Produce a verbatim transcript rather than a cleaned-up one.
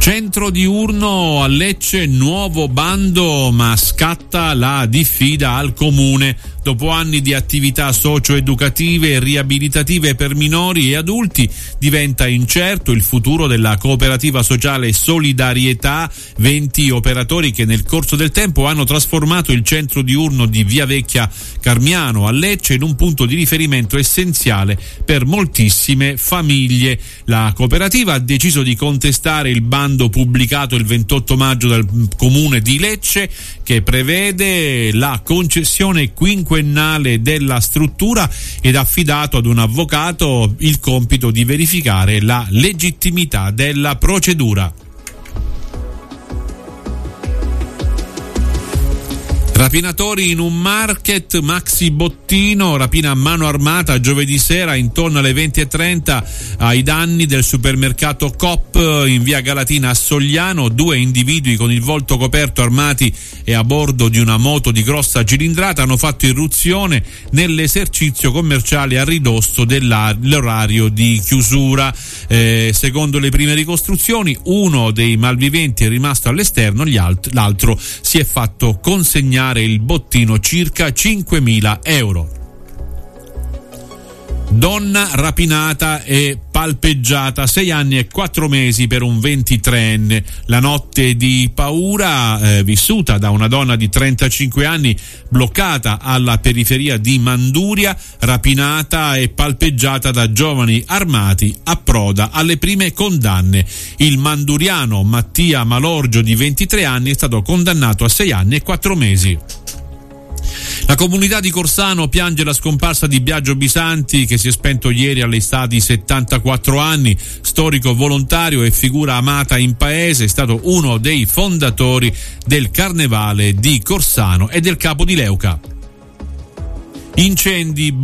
Centro diurno a Lecce, nuovo bando, ma scatta la diffida al comune. Dopo anni di attività socio-educative e riabilitative per minori e adulti, diventa incerto il futuro della cooperativa sociale Solidarietà. venti operatori che nel corso del tempo hanno trasformato il centro diurno di Via Vecchia Carmiano a Lecce in un punto di riferimento essenziale per moltissime famiglie. La cooperativa ha deciso di contestare il bando pubblicato il ventotto maggio dal comune di Lecce, che prevede la concessione quinquennale della struttura ed ha affidato ad un avvocato il compito di verificare la legittimità della procedura. Rapinatori in un market, maxi bottino, rapina a mano armata giovedì sera intorno alle venti e trenta ai danni del supermercato Coop in via Galatina a Sogliano. Due individui con il volto coperto, armati e a bordo di una moto di grossa cilindrata hanno fatto irruzione nell'esercizio commerciale a ridosso dell'orario di chiusura. Eh, secondo le prime ricostruzioni, uno dei malviventi è rimasto all'esterno, gli alt- l'altro si è fatto consegnare il bottino, circa cinquemila euro. Donna rapinata e palpeggiata, sei anni e quattro mesi per un ventitreenne. La notte di paura eh, vissuta da una donna di trentacinque anni bloccata alla periferia di Manduria, rapinata e palpeggiata da giovani armati, approda alle prime condanne. Il manduriano Mattia Malorgio di ventitré anni è stato condannato a sei anni e quattro mesi. La comunità di Corsano piange la scomparsa di Biagio Bisanti, che si è spento ieri all'età di settantaquattro anni, storico volontario e figura amata in paese. È stato uno dei fondatori del Carnevale di Corsano e del Capo di Leuca. Incendi